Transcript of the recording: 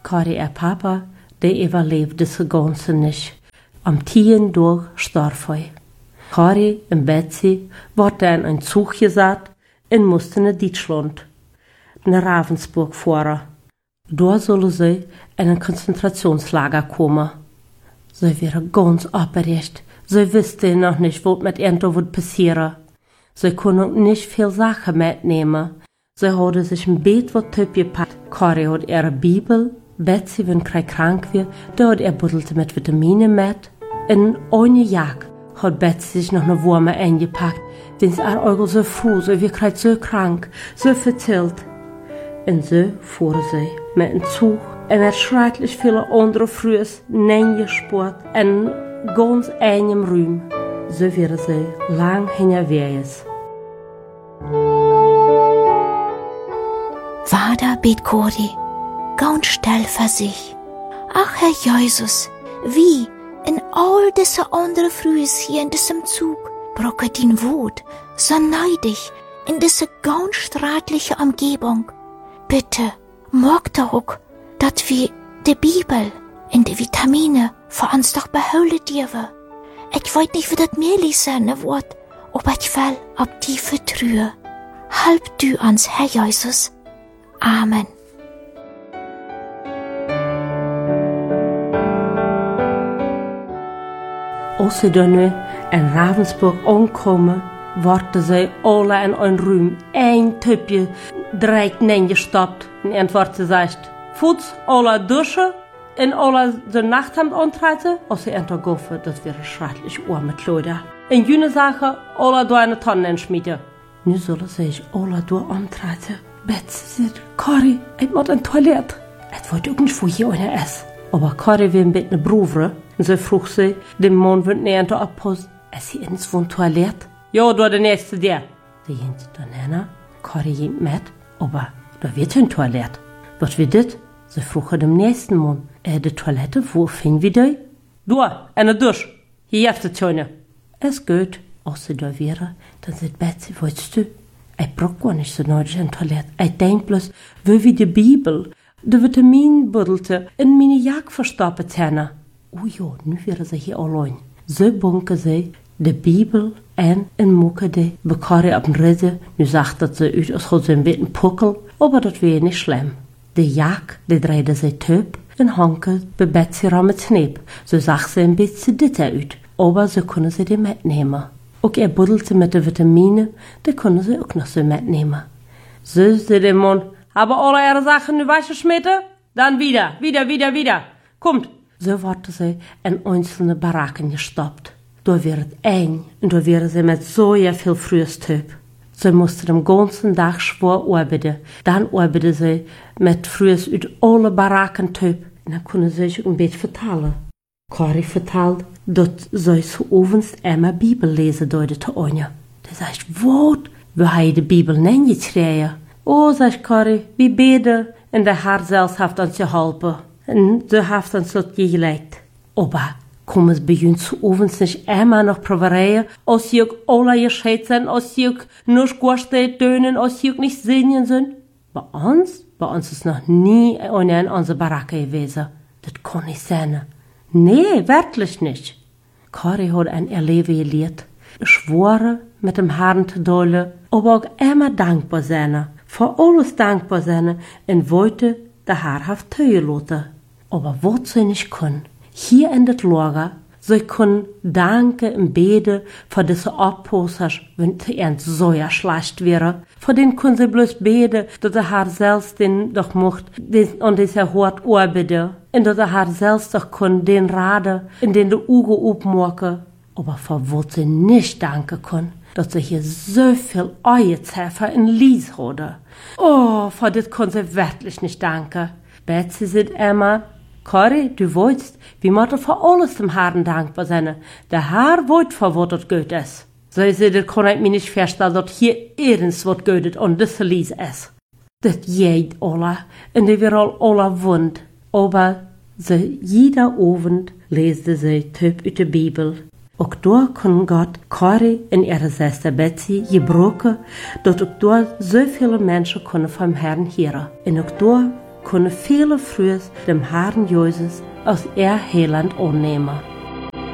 Kari Papa, der überlebte das Ganze nicht. Am 10. Tag starb er. Kari und Betsy wurden in einen Zug gesetzt und mussten nach Deutschland, nach Ravensburg fahren. Dort sollen sie in ein Konzentrationslager kommen. Sie waren ganz aufgeregt. Sie wussten noch nicht, was mit ihnen wird passieren. Sie konnten nicht viel Sachen mitnehmen. Sie hadden sich ein Bett wat gepackt. Kari hat ihre Bibel. Betsy, wenn sie krank war, da hat Buddelte mit Vitaminen mit. In eine Jacke hat Betsy sich noch eine warme eingepackt. Denn sie Augen so froh, sie wird so krank, so verzählt. Und so fuhren sie mit dem Zug. Und er schrecklich viele andere Frühs neingespurt in ganz engem Raum. So wären sie lang hinterwegs. Vater bet Kori, ganz still für sich. Ach, Herr Jesus, wie in all diese andere Frühs hier in diesem Zug brauche dein Wort so neidig in diese ganz staatliche Umgebung. Bitte, mag doch, dass wir die Bibel und die Vitamine für uns doch behalten dürfen. Ich weiß nicht, wie das mir lesen wird, aber ich will auf die vertrauen. Halb du uns, Herr Jesus. Amen. Als sie dann in Ravensburg ankommen, worden sie alle in einen Raum, ein Typje direkt neingestoppt. Und entweder sie sagt, Fuß, alle duschen, und alle de Nachthemd antreten, als sie entgegoffen, das wäre schrecklich arme Leute. In jene Sache, alle da eine Tonne schmieden. Nu zullen sie sich alle da antreten. Betsy sagt, Kari, ich muss in die Toilette. Ich wollte auch nicht, wo hier einer ist. Aber Kari will mit einer Bruder. Und so frug sie, dem Mann wird nicht an der Abpost. Ist hier ins von Toilette? Ja, da der nächste der. Sie gehen dann hin, Kari geht mit, aber da wird eine Toilette. Was wird das? Sie frug dem nächsten Mann, die Toilette, wo fing wir die? Da, eine Dusche. Hier auf der Töne. Es geht, als sie da wäre, dann sagt Betsy, weißt du, ich brauch gar nicht so nötig in die Toilette. Ich denk bloß, wo wir die Bibel, die Vitaminbuddelte in meine Jacke verstopft haben. Oh ja, nu wäre sie hier allein. So bunken sie die Bibel en mucken die Bekari op den Risse. Nu sagt dat ze uit als goed een beetje pukkel, aber dat weer niet schlimm. De jak, die draaide ze töp en hanke bij Betsy met Sneep. Zo zag ze een beetje dit uit, aber zo kunnen ze die mitnehmen. Ook buddelte met de vitamine, die kunnen ze ook nog zo mitnehmen. Zo zei de man, hebben alle ihre Sachen nu weggeschmissen? Dann wieder. Kommt. So wurden sie in einzelne Baracken gestoppt. Da wird es eng und da wären sie mit so viel Frühstück. Sie mussten den ganzen Tag schwer arbeiten. Dann arbeiten sie mit Frühs uit alle Baracken töp. Und dann können sie sich ein bisschen vertalen. Kari vertelt, dass sie so ovens immer Bibel lesen deutete Anja. Die sagt, wo haben die Bibel nicht gekriegt? Oh, sagt Kari, wir beten und der Herr selbst hat uns geholfen. Und so hat uns das gelegt. Aber kommen sie bei uns zu ovens nicht immer noch probieren, als sie auch alle gescheit sind, als sie auch nicht gut tönen, als sie auch nicht singen sind? Bei uns ist noch nie einer in unserer Baracke gewesen. Das kann nicht sein. Nee, wirklich nicht. Kari hat ein Erleben gelehrt. Schwore mit dem Herrn zu dollen, aber auch immer dankbar sein. Für alles dankbar sein und wollte der Herr hat zugelassen. Aber was sie nicht können, hier in das Lager, sie können danken und beten für diese Abposter, wenn sie ernst so ja schlecht wäre. Für den können sie bloß beten, dass der Herr selbst den doch macht, und dieser hart arbeiten. Und dass der Herr selbst doch kann den raden, in den die Augen aufmachen. Aber für was sie nicht danken können, dass sie hier so viel Eierzefer in Lies haben. Oh, für das können sie wirklich nicht danken. Betsy sagt immer, Kari, du weißt, wir müssen für alles dem Herrn dankbar sein. Der Herr weiß, für was das gut ist. So das kann ich mir nicht vorstellen, dass hier irgendwas was gut ist und das Lies ist. Das geht alle, und die wir alle wund. Aber jeder Abend lesen sie Typ aus der Bibel. Auch da kann Gott Kari und ihre Schwester Betsy gebrauchen, dass auch da so viele Menschen können vom Herrn hören. Und auch da können viele früher dem Herrn Jesus als ihr Heiland annehmen.